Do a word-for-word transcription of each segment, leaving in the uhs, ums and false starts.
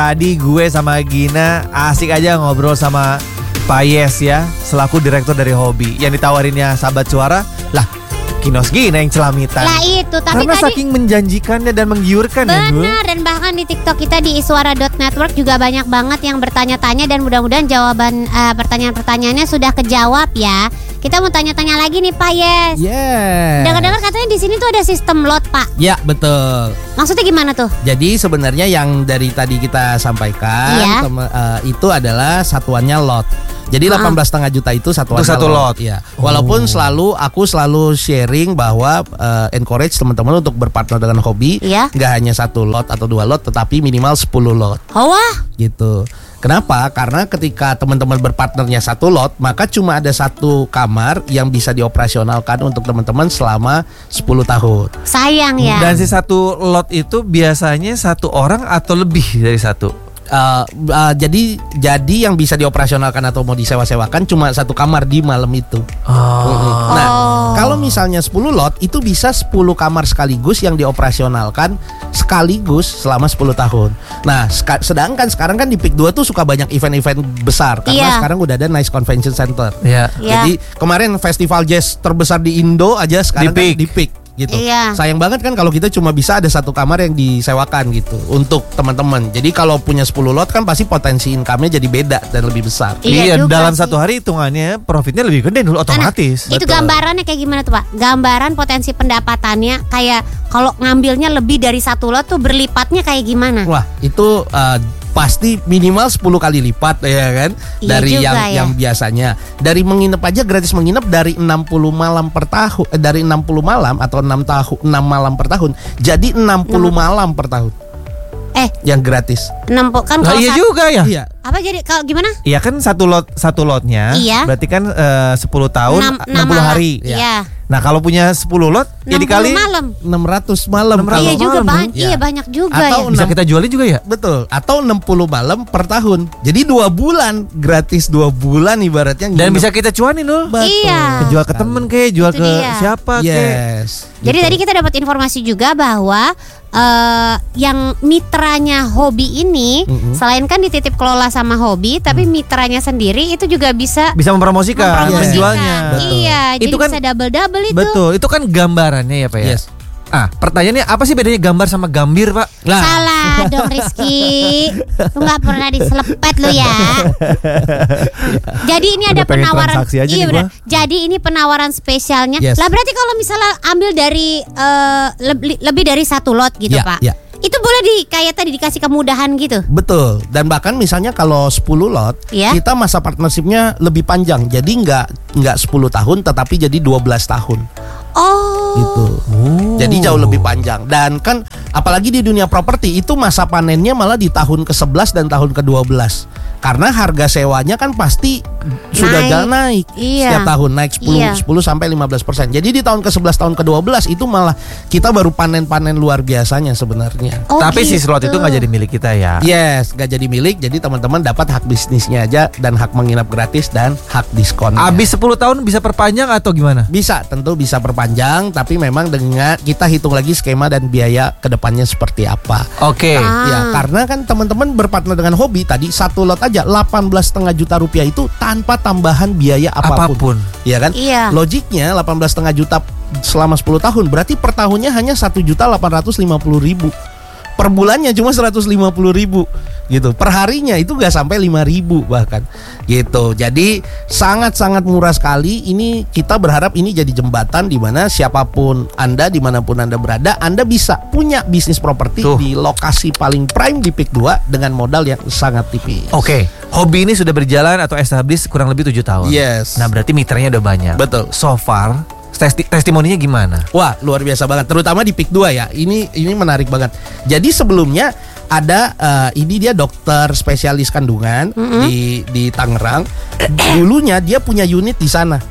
Tadi gue sama Gina asik aja ngobrol sama Pak Yes ya, selaku direktur dari Hobi. Yang ditawarinnya sahabat suara, lah Kinos Gina yang celamitan. Lah itu, tapi karena tadi saking menjanjikannya dan menggiurkan ya Bu. benar, dan bahkan di TikTok kita di iswara dot network juga banyak banget yang bertanya-tanya. Dan mudah-mudahan jawaban uh, pertanyaan-pertanyaannya sudah kejawab ya. Kita mau tanya-tanya lagi nih Pak Yes. Yeah. Dengar-dengar katanya di sini tuh ada sistem lot Pak. Ya betul. Maksudnya gimana tuh? Jadi sebenarnya yang dari tadi kita sampaikan Iya. tem- uh, itu adalah satuannya lot. Jadi Ah. delapan belas koma lima juta itu satuannya Itu satu lot. Ya. Walaupun selalu aku selalu sharing bahwa uh, encourage teman-teman untuk berpartner dengan Hobi. Iya. Nggak hanya satu lot atau dua lot, tetapi minimal sepuluh lot. Oh wah. Gitu. Kenapa? Karena ketika teman-teman berpartnernya satu lot, maka cuma ada satu kamar yang bisa dioperasionalkan untuk teman-teman selama sepuluh tahun. Sayang ya. Dan si satu lot itu biasanya satu orang atau lebih dari satu? Uh, uh, jadi jadi yang bisa dioperasionalkan atau mau disewa-sewakan cuma satu kamar di malam itu. Oh. Nah, Oh. kalau misalnya sepuluh lot itu bisa sepuluh kamar sekaligus yang dioperasionalkan sekaligus selama sepuluh tahun. Nah, seka- sedangkan sekarang kan di Peak dua tuh suka banyak event-event besar karena Iya. sekarang udah ada Nice Convention Center. Ya. Iya. Jadi kemarin festival jazz terbesar di Indo aja sekarang Di Peak. kan di Peak gitu. Iya. Sayang banget kan kalau kita cuma bisa ada satu kamar yang disewakan gitu untuk teman-teman. Jadi kalau punya sepuluh lot kan pasti potensi income-nya jadi beda dan lebih besar. Iya Iya, juga dalam sih. satu hari hitungannya profitnya lebih gede dulu otomatis. Itu Betul. gambarannya kayak gimana tuh Pak? Gambaran potensi pendapatannya kayak kalau ngambilnya lebih dari satu lot tuh berlipatnya kayak gimana? Wah, itu uh, pasti minimal sepuluh kali lipat ya kan Iya dari juga yang ya. yang biasanya. Dari menginap aja gratis menginap dari enam puluh malam per tahun, eh, dari enam puluh malam atau enam tahun enam malam per tahun. Jadi enam puluh malam per tahun Eh, yang gratis. enam puluh kan Lah kalau iya sat- juga ya. Iya. apa jadi kalau gimana? Iya kan satu lot satu lotnya. Iya. Berarti kan eh, sepuluh tahun Enam- enam puluh enam hari. malam. Iya. Nah, kalau punya sepuluh lot ya enam puluh dikali malam. enam ratus malam enam kalau Iya juga malam, banyak. ya. Iya banyak juga Atau ya. bisa enam- kita jualin juga ya? Betul. Atau enam puluh malam per tahun. Jadi dua bulan gratis dua bulan ibaratnya. Dan nginep. bisa kita cuanin loh. Betul. Iya. Jual ke temen ke, jual Itu ke dia. siapa ke. Yes. Jadi gitu. tadi kita dapat informasi juga bahwa eh, yang mitranya Hobi ini Mm-mm. selain kan dititip kelola sama Hobi, tapi mitranya sendiri itu juga bisa Bisa mempromosikan, mempromosikan. menjualnya. Betul. Iya, jadi Itu kan- bisa double-double itu. Betul, itu kan gambarannya ya Pak ya. Yes. Ah, pertanyaannya apa sih bedanya gambar sama gambir Pak? Nah, Salah dong Rizky. Lu gak pernah diselepet lu ya. Jadi ini ada Udah pengen penawaran. transaksi aja Iya nih benar. gua. Jadi ini penawaran spesialnya. Yes. Lah berarti kalau misalnya ambil dari eh, lebih, lebih dari satu lot gitu Ya, Pak. ya. Itu boleh di kayak tadi dikasih kemudahan gitu. betul. Dan bahkan misalnya kalau sepuluh lot, Iya. kita masa partnershipnya lebih panjang. Jadi nggak nggak sepuluh tahun, tetapi jadi dua belas tahun Oh. gitu. Jadi jauh lebih panjang. Dan kan apalagi di dunia properti itu masa panennya malah di tahun ke sebelas dan tahun ke dua belas. Karena harga sewanya kan pasti sudah Naik. jalan naik Iya. setiap tahun naik sepuluh, Iya. sepuluh sampai lima belas persen. Jadi di tahun ke sebelas tahun ke dua belas itu malah kita baru panen-panen luar biasanya sebenarnya. Oh, Tapi si gitu. slot itu nggak jadi milik kita ya. Yes, gak jadi milik. Jadi teman-teman dapat hak bisnisnya aja dan hak menginap gratis dan hak diskon. Abis sepuluh tahun bisa perpanjang atau gimana? Bisa, tentu bisa perpanjang, tapi memang dengan kita hitung lagi skema dan biaya kedepannya seperti apa. Oke. Ah. Ya, karena kan teman-teman berpartner dengan Hobi tadi satu lot aja delapan belas setengah juta rupiah itu tanpa tambahan biaya apapun. Apapun. Ya kan? Iya. Logiknya delapan belas setengah juta selama sepuluh tahun berarti per tahunnya hanya satu juta delapan ratus lima puluh ribu. Per bulannya cuma seratus lima puluh ribu gitu. Per harinya itu gak sampai lima ribu bahkan gitu. Jadi sangat-sangat murah sekali. Ini kita berharap ini jadi jembatan di mana siapapun Anda, dimanapun Anda berada, Anda bisa punya bisnis properti Tuh. di lokasi paling prime di Peak dua dengan modal yang sangat tipis. Oke, Hobi ini sudah berjalan atau established kurang lebih tujuh tahun. Yes. Nah, berarti mitranya udah banyak. Betul. So far, testi- testimoninya gimana? Wah, luar biasa banget, terutama di Peak dua ya. Ini ini menarik banget. Jadi sebelumnya ada eh, ini dia dokter spesialis kandungan di di Tangerang. Dulunya dia punya unit di sana.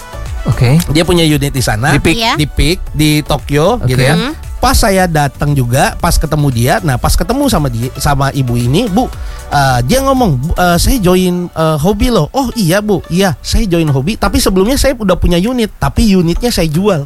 Oke. Dia punya unit di sana. Di Peak. Iya. Di Peak di Tokyo Oke. gitu ya. Mhm. Pas saya datang juga, pas ketemu dia, nah pas ketemu sama dia sama ibu ini, Bu, eh, dia ngomong, "Bu, eh, saya join eh, Hobi loh." Oh iya Bu, iya saya join Hobi. Tapi sebelumnya saya udah punya unit, tapi unitnya saya jual.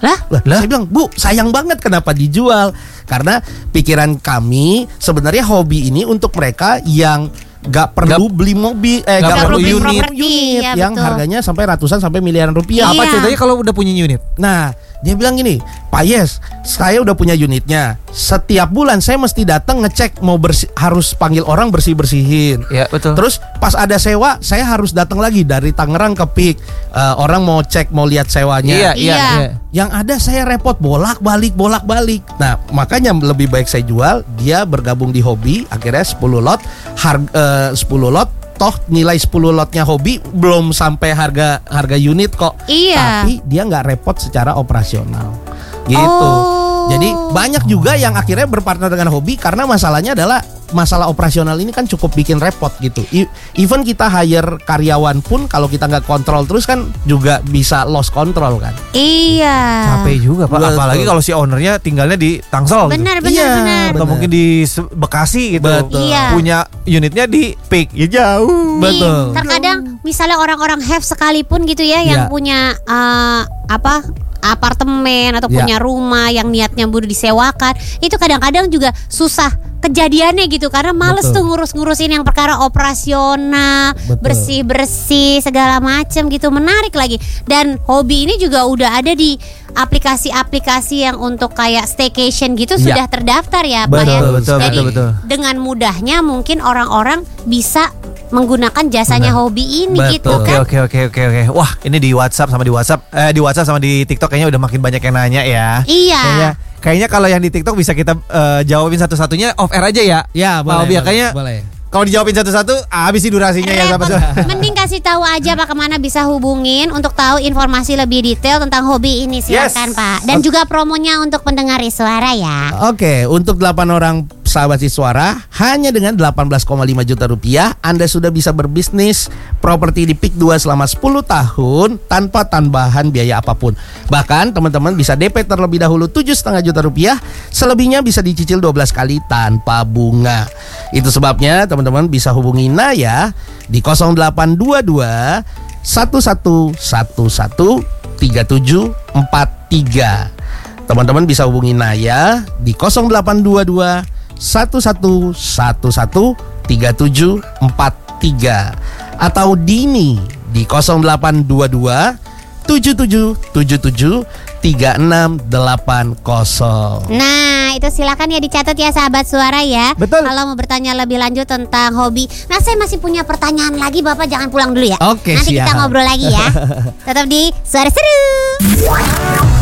Lah? Lah, saya bilang, Bu, sayang banget kenapa dijual? Karena pikiran kami sebenarnya hobi ini untuk mereka yang gak perlu Gak- beli mobil, eh gak gak, perlu perlu unit. unit, Properti, ya, yang betul. harganya sampai ratusan sampai miliaran rupiah. Apa Iya. ceritanya kalau udah punya unit? Nah, dia bilang gini, Pak Yes, saya udah punya unitnya. Setiap bulan saya mesti datang ngecek mau bersih, harus panggil orang bersih-bersihin. Ya betul. Terus pas ada sewa, saya harus datang lagi dari Tangerang ke Pik. Eh, orang mau cek, mau lihat sewanya. Iya, iya, Iya. iya. Yang ada saya repot bolak-balik, bolak-balik. Nah, makanya lebih baik saya jual. Dia bergabung di hobi, akhirnya sepuluh lot, harga eh, sepuluh lot. Toh nilai sepuluh lotnya hobi belum sampai harga harga unit kok. Iya. Tapi dia nggak repot secara operasional. Gitu. Oh. Jadi banyak juga yang akhirnya berpartner dengan hobi karena masalahnya adalah masalah operasional ini kan cukup bikin repot gitu. E- Even kita hire karyawan pun kalau kita nggak kontrol terus kan juga bisa lost control kan. Iya. Capek juga Pak. Betul. Apalagi kalau si ownernya tinggalnya di Tangsel gitu. Benar, benar, Iya, benar. Atau benar. mungkin di Se- Bekasi gitu. Betul. Iya. Punya unitnya di Pik. Ya jauh. Nih, Betul. terkadang misalnya orang-orang have sekalipun gitu ya yang Ya. punya eh, apa apartemen atau Ya. punya rumah yang niatnya butuh disewakan, itu kadang-kadang juga susah kejadiannya gitu karena males Betul. tuh ngurus-ngurusin yang perkara operasional, Betul. bersih-bersih segala macam gitu. Menarik lagi. Dan hobi ini juga udah ada di aplikasi-aplikasi yang untuk kayak staycation gitu Ya. sudah terdaftar ya, Pak Betul, ya. betul, Jadi betul, betul. dengan mudahnya mungkin orang-orang bisa menggunakan jasanya hobi ini Betul. gitu Oke kan. oke oke oke oke. Wah, ini di WhatsApp sama di WhatsApp eh di WhatsApp sama di TikTok kayaknya udah makin banyak yang nanya ya. Iya. Kayaknya kayaknya kalau yang di TikTok bisa kita eh, jawabin satu-satunya off air aja ya. Ya, Pak boleh. Obi, boleh, kayaknya boleh. kalau dijawabin satu-satu habis sih durasinya ya Repot. sahabat. Mending kasih tahu aja Pak kemana bisa hubungin untuk tahu informasi lebih detail tentang hobi ini, silakan Yes. Pak. Dan juga promonya untuk pendengar suara ya. Oke, untuk delapan orang sahabat Suara, hanya dengan delapan belas koma lima juta rupiah Anda sudah bisa berbisnis properti di Pik dua selama sepuluh tahun tanpa tambahan biaya apapun. Bahkan teman-teman bisa D P terlebih dahulu tujuh koma lima juta rupiah, selebihnya bisa dicicil dua belas kali tanpa bunga. Itu sebabnya teman-teman bisa hubungi Naya di nol delapan dua dua satu satu satu satu tiga tujuh empat tiga. Teman-teman bisa hubungi Naya di nol delapan dua dua satu satu satu satu tiga tujuh empat tiga atau Dini di nol delapan dua dua tujuh tujuh tujuh tujuh tiga enam delapan nol. Nah, itu silakan ya dicatat ya sahabat suara ya. Betul. Kalau mau bertanya lebih lanjut tentang hobi. Nah, saya masih punya pertanyaan lagi, Bapak jangan pulang dulu ya. Oke, Nanti kita siap. ngobrol lagi ya. Tetap di Suara Seru.